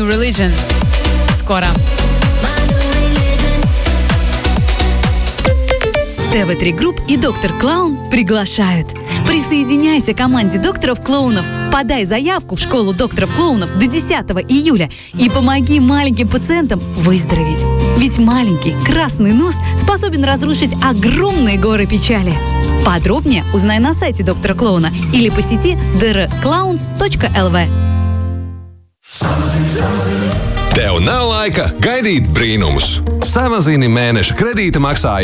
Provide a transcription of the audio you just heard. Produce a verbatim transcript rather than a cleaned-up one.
Religion. Скоро. тэ вэ три Групп и Доктор Клоун приглашают. Присоединяйся к команде докторов-клоунов. Подай заявку в школу докторов-клоунов до десятого июля и помоги маленьким пациентам выздороветь. Ведь маленький красный нос способен разрушить огромные горы печали. Подробнее узнай на сайте доктора Клоуна или посети ди эр клоунс точка эл ви. Tev nav laika gaidīt brīnumus. Samazini mēneša kredīta maksājumu